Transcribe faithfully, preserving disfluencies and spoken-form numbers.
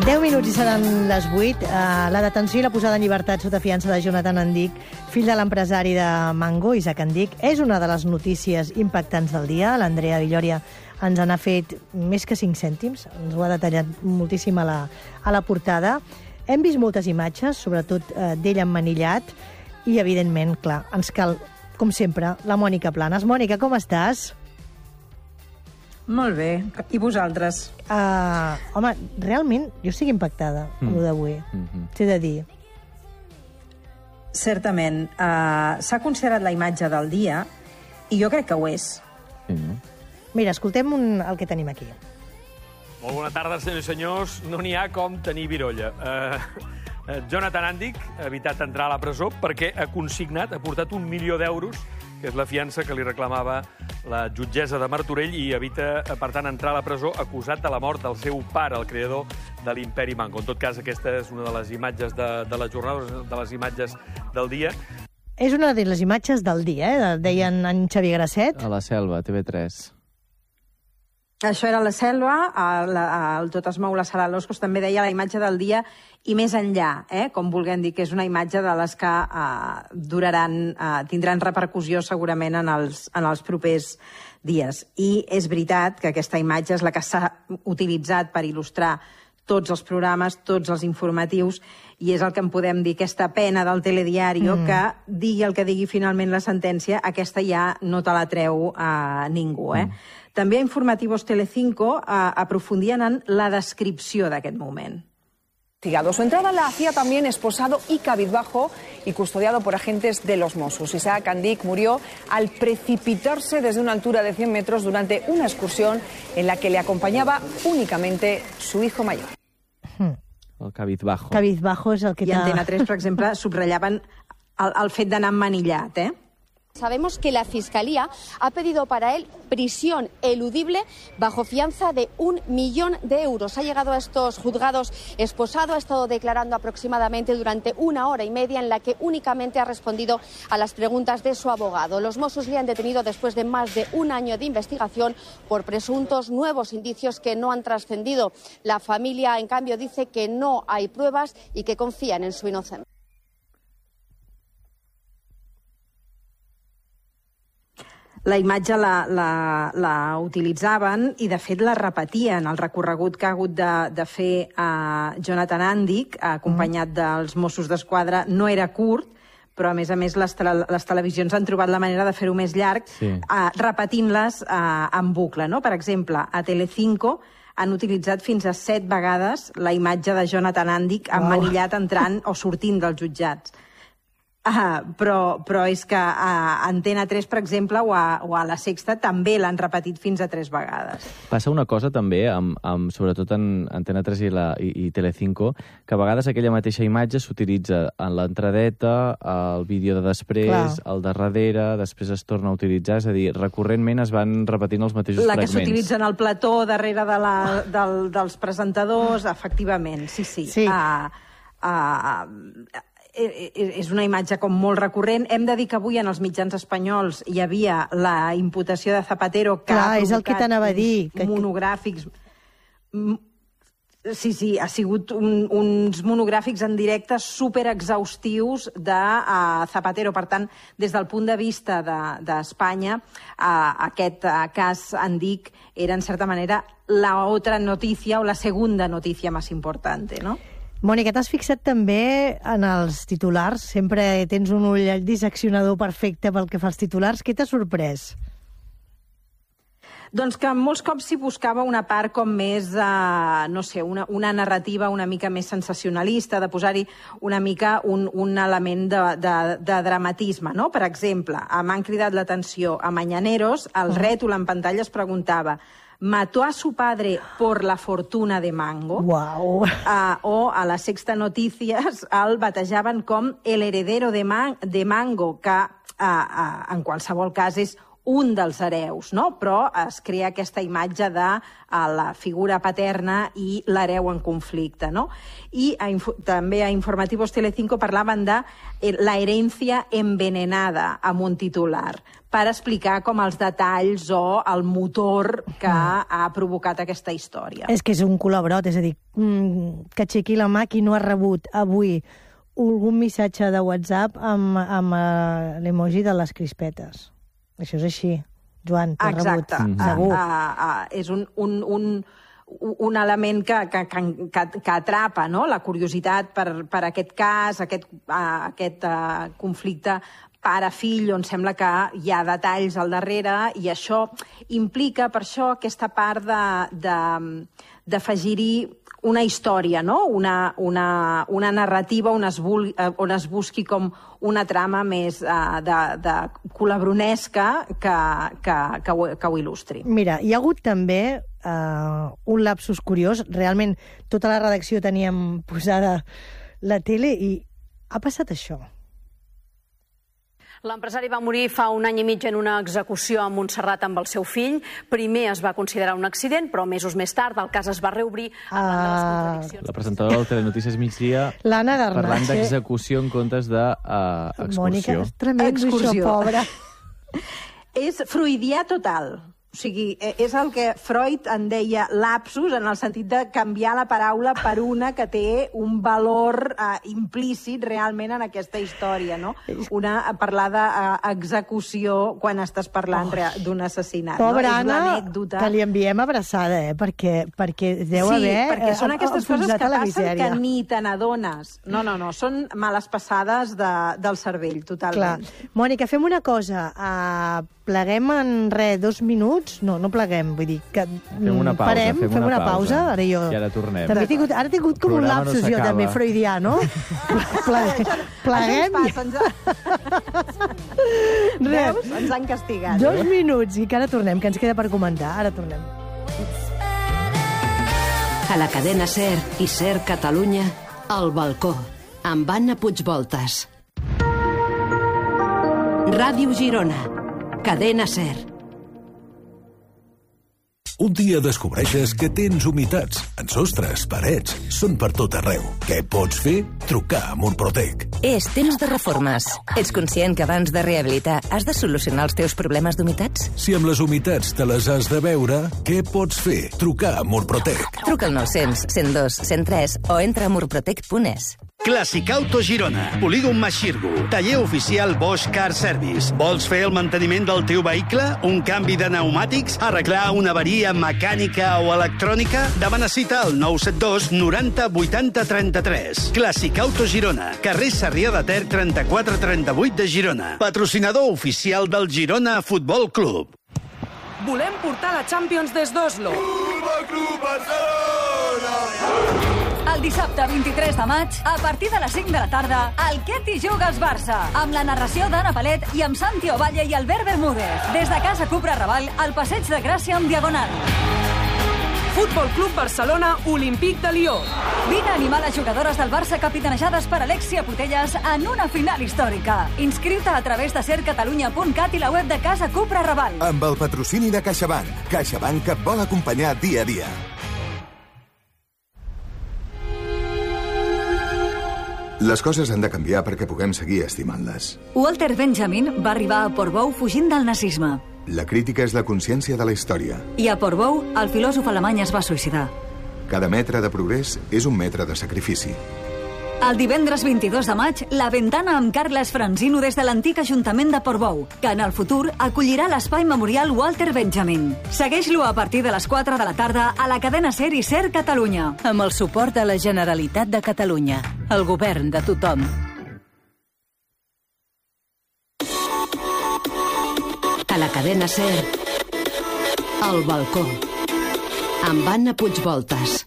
deu minuts i seran les vuit. Uh, la detenció i la posada en llibertat sota fiança de Jonathan Andic, fill de l'empresari de Mango, Isaac Andic, és una de les notícies impactants del dia. L'Andrea Villòria ens n'ha fet més que cinc cèntims, ens ho ha detallat moltíssim a la, a la portada. Hem vist moltes imatges, sobretot uh, d'ell emmanillat, i, evidentment, clar, ens cal, com sempre, la Mònica Planes. Mònica, com estàs? Molt bé. I vosaltres? Uh, home, realment, jo estic impactada amb mm. d'avui. Mm-hmm. T'he de dir. Certament. Uh, S'ha considerat la imatge del dia i jo crec que ho és. Mm. Mira, escoltem un, el que tenim aquí. Molt bona tarda, senyors i senyors. No n'hi ha com tenir virolla. Uh, Jonathan Andic ha evitat entrar a la presó perquè ha consignat, ha portat un milió d'euros, que és la fiança que li reclamava la jutgessa de Martorell, i evita, per tant, entrar a la presó acusat de la mort del seu pare, el creador de l'Imperi Mango. En tot cas, aquesta és una de les imatges de, de la jornada, de les imatges del dia. És una de les imatges del dia, eh? Deien en Xavier Grasset. A la Selva, T V tres. Això era la Selva, el, el Tot es mou la Sala Loscos també deia la imatge del dia i més enllà, eh? Com vulguem dir, que és una imatge de les que eh, duraran, eh, tindran repercussió segurament en els, en els propers dies. I és veritat que aquesta imatge és la que s'ha utilitzat per il·lustrar tots els programes, tots els informatius, i és el que en podem dir, aquesta pena del telediario, mm. que digui el que digui finalment la sentència, aquesta ja no te la treu a ningú. Eh? Mm. També a Informativos Telecinco eh, aprofundien en la descripció d'aquest moment. Su entrada la hacía también esposado y cabizbajo y custodiado por agentes de los Mossos. Isaac Andic murió al precipitarse desde una altura de cien metros durante una excursión en la que le acompañaba únicamente su hijo mayor. El cabizbajo. Cabizbajo és el que... I Antena tres, per exemple, subratllaven el, el fet d'anar emmanillat, eh? Sabemos que la Fiscalía ha pedido para él prisión eludible bajo fianza de un millón de euros. Ha llegado a estos juzgados esposado, ha estado declarando aproximadamente durante una hora y media en la que únicamente ha respondido a las preguntas de su abogado. Los Mossos le han detenido después de más de un año de investigación por presuntos nuevos indicios que no han trascendido. La familia, en cambio, dice que no hay pruebas y que confían en su inocencia. La imatge la, la, la utilitzaven i, de fet, la repetien. El recorregut que ha hagut de, de fer a Jonathan Andic, acompanyat dels Mossos d'Esquadra, no era curt, però, a més a més, les, tele, les televisions han trobat la manera de fer-ho més llarg, sí. uh, repetint-les uh, en bucle. No? Per exemple, a Telecinco han utilitzat fins a set vegades la imatge de Jonathan Andic emmanillat entrant o sortint dels jutjats. Ah, però, però és que a Antena tres, per exemple, o a, o a La Sexta, també l'han repetit fins a tres vegades. Passa una cosa també, amb, amb, sobretot en Antena tres i, la, i, i Telecinco, que a vegades aquella mateixa imatge s'utilitza en l'entradeta, el vídeo de després, Clar. el de darrere, després es torna a utilitzar, és a dir, recurrentment es van repetint els mateixos la fragments. La que s'utilitza en el plató, darrere de la, del, dels presentadors, efectivament, sí, sí. sí. Uh, uh, és una imatge com molt recurrent. Hem de dir que avui en els mitjans espanyols hi havia la imputació de Zapatero, que Clar, ha provocat és el que t'anava a dir. monogràfics. Sí, sí, ha sigut un, uns monogràfics en directe superexhaustius de uh, Zapatero. Per tant, des del punt de vista d'Espanya, de, uh, aquest uh, cas Andic era, en certa manera, la otra notícia o la segunda notícia més importante, no? Mònica, t'has fixat també en els titulars? Sempre tens un ull disseccionador perfecte pel que fa als titulars. Què t'ha sorprès? Doncs que molts cops s'hi buscava una part com més, uh, no sé, una, una narrativa una mica més sensacionalista, de posar-hi una mica un, un element de, de, de dramatisme, no? Per exemple, m'han cridat l'atenció a Mañaneros, el rètol en pantalla es preguntava: ¿mató a su padre por la fortuna de Mango? Wow. Uh, o a La Sexta Noticias el batejaven com el heredero de, man de Mango, que uh, uh, en qualsevol cas és un dels hereus, no? Però es crea aquesta imatge de la figura paterna i l'hereu en conflicte, no? I a, també a Informativos Telecinco parlaven de la herencia envenenada amb un titular, per explicar com els detalls o el motor que ha provocat aquesta història. És que és un colabrot, és a dir, que aixequi la mà qui no ha rebut avui algun missatge de WhatsApp amb, amb l'emoji de les crispetes. Això és així, Joan, t'ha rebut. Exacte. Segur. Uh, uh, uh, és un, un, un, un element que, que, que, que atrapa, no? La curiositat per, per aquest cas, aquest, uh, aquest uh, conflicte pare-fill, on sembla que hi ha detalls al darrere, i això implica, per això, aquesta part d'afegir-hi una història, no? una, una, una narrativa on es, vulgui, on es busqui com una trama més uh, de, de colabronesca que, que, que, ho, que ho il·lustri. Mira, hi ha hagut també uh, un lapsus curiós. Realment, tota la redacció teníem posada la tele i ha passat això. L'empresari va morir fa un any i mig en una execució a Montserrat amb el seu fill. Primer es va considerar un accident, però mesos més tard el cas es va reobrir arran de les contradiccions. La presentadora del Telenotícies Migdia l'Anna Garnache, parlant d'execució en comptes d'excursió. Mònica, és tremendo això, pobra. És freudià total. O sigui, és el que Freud en deia lapsus, en el sentit de canviar la paraula per una que té un valor uh, implícit realment en aquesta història, no? Una, parlar d'execució quan estàs parlant oh. d'un assassinat. Pobra no? Anna, que li enviem abraçada, eh? Perquè, perquè deu sí, haver... Sí, perquè són aquestes coses que passen misèria. que ni te n'adones. No, no, no, són males passades de, del cervell, totalment. Clar. Mònica, fem una cosa. Uh, pleguem en res, dos minuts? No, no pleguem, vull dir que fem una pausa, parem, fem, fem una, una pausa. pausa. Ara jo... I ara tornem. També he tingut, ara he tingut com un lapsus no jo també, freudià, no? Pleguem. Pleguem. Això ens passa, ens... Veus? Ens han castigat. Dos minuts i que ara tornem, que ens queda per comentar. Ara tornem. A la cadena SER i SER Catalunya, El Balcó, amb Anna Puigvoltas. Ràdio Girona, cadena SER. Un dia descobreixes que tens humitats en sostres, parets, són per tot arreu. Què pots fer? Trucar a Murprotec. És temps de reformes. Ets conscient que abans de rehabilitar has de solucionar els teus problemes d'humitats? Si amb les humitats te les has de veure, què pots fer? Trucar a Murprotec. Truca al nou cents, cent dos, cent tres o entra a murprotec punt es. Clàssic Auto Girona, Polígon Maxirgo, taller oficial Bosch Car Service. Vols fer el manteniment del teu vehicle? Un canvi de pneumàtics? Arreglar una avaria mecànica o electrònica? Demana cita al nou set dos noranta vuitanta trenta-tres. Clàssic Auto Girona, carrer Sarrià de Ter trenta-quatre trenta-vuit de Girona. Patrocinador oficial del Girona Futbol Club. Volem portar la Champions des d'Oslo. Futbol Club Barcelona! El dissabte vint-i-tres de maig, a partir de les cinc de la tarda, el Què t'hi jugues Barça, amb la narració d'Anna Palet i amb Santi Ovalle i Albert Bermúdez, des de Casa Cupra Raval, al Passeig de Gràcia amb Diagonal. Futbol Club Barcelona, Olímpic de Lió. Vine a animar les jugadores del Barça capitanejades per Alexia Putelles en una final històrica. Inscriu-te a través de ser catalunya punt cat i la web de Casa Cupra Raval. Amb el patrocini de CaixaBank. CaixaBank que et vol acompanyar dia a dia. Les coses han de canviar perquè puguem seguir estimant-les. Walter Benjamin va arribar a Portbou fugint del nazisme. La crítica és la consciència de la història. I a Portbou, el filòsof alemany es va suïcidar. Cada metre de progrés és un metre de sacrifici. El divendres vint-i-dos de maig, La Ventana amb Carles Franzino des de l'antic Ajuntament de Portbou, que en el futur acollirà l'espai memorial Walter Benjamin. Segueix-lo a partir de les quatre de la tarda a la cadena SER i SER Catalunya. Amb el suport de la Generalitat de Catalunya, el govern de tothom. A la cadena SER, El Balcó, amb Anna Puigvoltas.